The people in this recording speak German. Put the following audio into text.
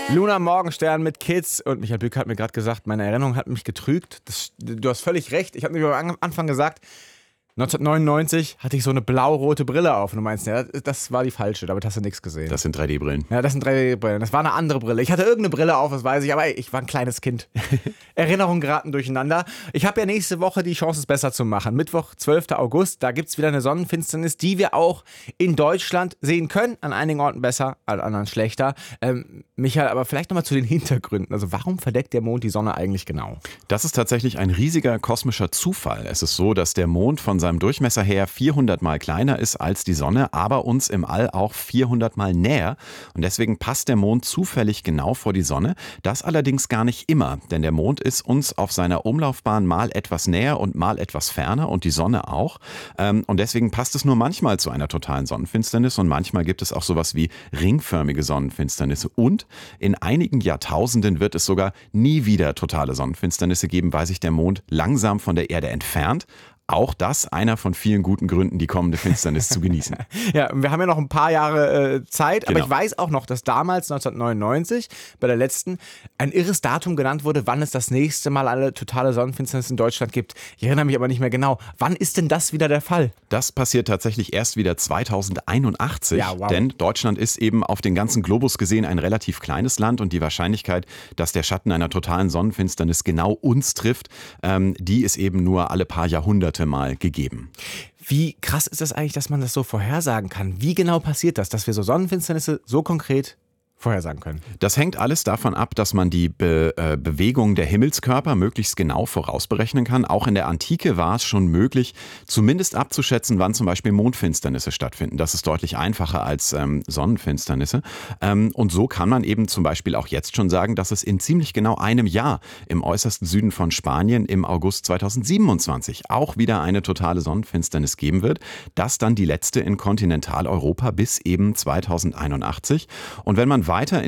Luna Morgenstern mit Kids. Und Michael Bück hat mir gerade gesagt, meine Erinnerung hat mich getrügt. Du hast völlig recht. Ich habe mir am Anfang gesagt, 1999 hatte ich so eine blau-rote Brille auf. Und du meinst, ja, das war die falsche. Damit hast du nichts gesehen. Das sind 3D-Brillen. Ja, das sind 3D-Brillen. Das war eine andere Brille. Ich hatte irgendeine Brille auf, das weiß ich. Aber ey, ich war ein kleines Kind. Erinnerungen geraten durcheinander. Ich habe ja nächste Woche die Chance, es besser zu machen. Mittwoch, 12. August. Da gibt es wieder eine Sonnenfinsternis, die wir auch in Deutschland sehen können. An einigen Orten besser, an anderen schlechter. Michael, aber vielleicht nochmal zu den Hintergründen. Also warum verdeckt der Mond die Sonne eigentlich genau? Das ist tatsächlich ein riesiger kosmischer Zufall. Es ist so, dass der Mond von seinem Durchmesser her 400 Mal kleiner ist als die Sonne, aber uns im All auch 400 Mal näher. Und deswegen passt der Mond zufällig genau vor die Sonne. Das allerdings gar nicht immer, denn der Mond ist uns auf seiner Umlaufbahn mal etwas näher und mal etwas ferner und die Sonne auch. Und deswegen passt es nur manchmal zu einer totalen Sonnenfinsternis und manchmal gibt es auch sowas wie ringförmige Sonnenfinsternisse. Und in einigen Jahrtausenden wird es sogar nie wieder totale Sonnenfinsternisse geben, weil sich der Mond langsam von der Erde entfernt. Auch das einer von vielen guten Gründen, die kommende Finsternis zu genießen. Ja, wir haben ja noch ein paar Jahre Zeit, Genau. aber ich weiß auch noch, dass damals 1999 bei der letzten ein irres Datum genannt wurde, wann es das nächste Mal eine totale Sonnenfinsternis in Deutschland gibt. Ich erinnere mich aber nicht mehr genau. Wann ist denn das wieder der Fall? Das passiert tatsächlich erst wieder 2081, Ja, wow. denn Deutschland ist eben auf den ganzen Globus gesehen ein relativ kleines Land und die Wahrscheinlichkeit, dass der Schatten einer totalen Sonnenfinsternis genau uns trifft, die ist eben nur alle paar Jahrhunderte mal gegeben. Wie krass ist das eigentlich, dass man das so vorhersagen kann? Wie genau passiert das, dass wir so Sonnenfinsternisse so konkret vorhersagen können? Das hängt alles davon ab, dass man die Bewegung der Himmelskörper möglichst genau vorausberechnen kann. Auch in der Antike war es schon möglich, zumindest abzuschätzen, wann zum Beispiel Mondfinsternisse stattfinden. Das ist deutlich einfacher als Sonnenfinsternisse. Und so kann man eben zum Beispiel auch jetzt schon sagen, dass es in ziemlich genau einem Jahr im äußersten Süden von Spanien im August 2027 auch wieder eine totale Sonnenfinsternis geben wird. Das dann die letzte in Kontinentaleuropa bis eben 2081. Und wenn man weiter in